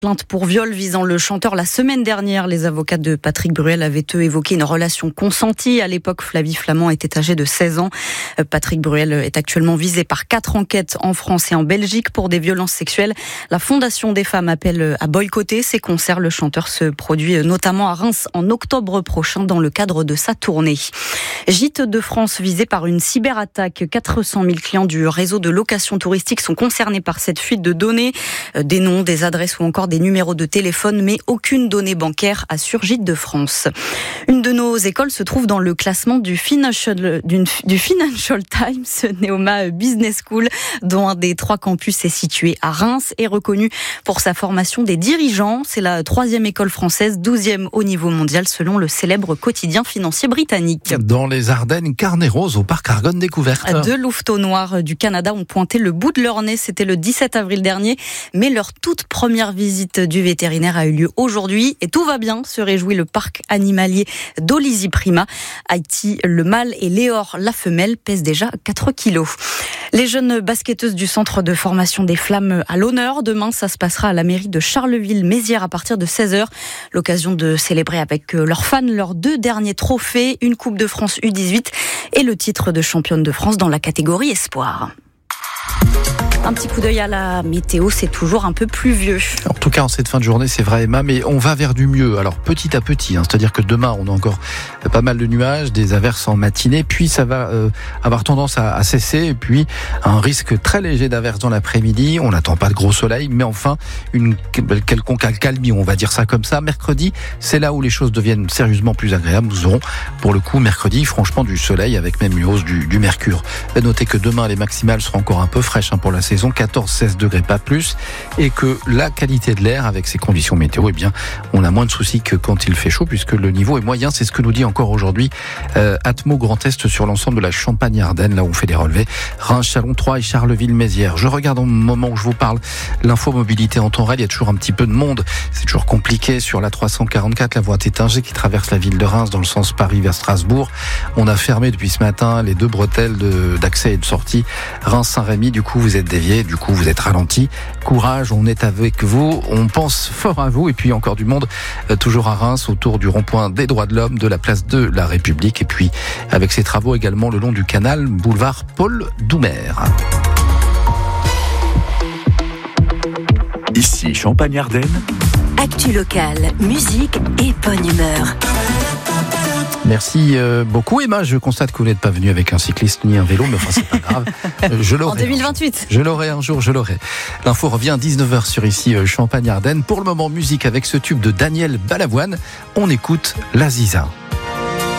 Plainte pour viol visant le chanteur la semaine dernière. Les avocats de Patrick Bruel avaient eux évoqué une relation consentie. À l'époque, Flavie Flament était âgée de 16 ans. Patrick Bruel est actuellement visé par 4 enquêtes en France et en Belgique pour des violences sexuelles. La Fondation des femmes appelle à boycotter ces concerts. Le chanteur se produit notamment à Reims en octobre prochain dans le cadre de sa tournée. Gîtes de France visé par une cyberattaque. 400 000 clients du réseau de location touristique sont concernés par cette fuite de données. Des noms, des adresses ou encore des numéros de téléphone, mais aucune donnée bancaire, assure Gîtes de France. Une de nos écoles se trouve dans le classement du Financial Times Neoma Business School, dont un des 3 campus est situé à Reims, est reconnu pour sa formation des dirigeants. C'est la 3e école française, 12e au niveau mondial, selon le célèbre quotidien financier britannique. Dans les Ardennes, carnet rose au parc Argonne Découverte. 2 louveteaux noirs du Canada ont pointé le bout de leur nez. C'était le 17 avril dernier, mais leur toute première visite du vétérinaire a eu lieu aujourd'hui et tout va bien, se réjouit le parc animalier d'Olizy Prima. Haïti, le mâle, et Léor, la femelle, pèsent déjà 4 kilos. Les jeunes basketteuses du centre de formation des Flammes à l'honneur. Demain, ça se passera à la mairie de Charleville-Mézières à partir de 16h. L'occasion de célébrer avec leurs fans leurs 2 derniers trophées, une Coupe de France U18 et le titre de championne de France dans la catégorie Espoir. Un petit coup d'œil à la météo, c'est toujours un peu pluvieux. En tout cas, en cette fin de journée, c'est vrai, Emma, mais on va vers du mieux. Alors, petit à petit, c'est-à-dire que demain, on a encore pas mal de nuages, des averses en matinée, puis ça va avoir tendance à cesser, et puis un risque très léger d'averses dans l'après-midi. On n'attend pas de gros soleil, mais enfin, une quelconque accalmie, on va dire ça comme ça. Mercredi, c'est là où les choses deviennent sérieusement plus agréables. Nous aurons, pour le coup, mercredi, franchement, du soleil, avec même une hausse du mercure. Notez que demain, les maximales seront encore un peu fraîches pour la saison, 14-16 degrés, pas plus, et que la qualité de l'air, avec ces conditions météo, eh bien, on a moins de soucis que quand il fait chaud, puisque le niveau est moyen. C'est ce que nous dit encore aujourd'hui Atmo Grand Est sur l'ensemble de la Champagne-Ardenne, là où on fait des relevés. Reims, Chalon, Troyes et Charleville-Mézières. Je regarde au moment où je vous parle l'info mobilité en temps réel. Il y a toujours un petit peu de monde. C'est toujours compliqué sur la 344, la voie Tétinger qui traverse la ville de Reims dans le sens Paris vers Strasbourg. On a fermé depuis ce matin les 2 bretelles d'accès et de sortie Reims-Saint-Rémy. Du coup, vous êtes dévié. Du coup, vous êtes ralenti. Courage, on est avec vous. On pense fort à vous. Et puis, encore du monde, toujours à Reims, autour du rond-point des droits de l'homme, de la place de la République. Et puis, avec ces travaux également le long du canal, boulevard Paul Doumer. Ici, Champagne-Ardenne. Actu locale, musique et bonne humeur. Merci beaucoup, Emma. Je constate que vous n'êtes pas venu avec un cycliste ni un vélo, mais enfin, c'est pas grave. Je l'aurai. En 2028. Je l'aurai un jour, je l'aurai. L'info revient à 19h sur ici Champagne-Ardenne. Pour le moment, musique avec ce tube de Daniel Balavoine. On écoute La Ziza.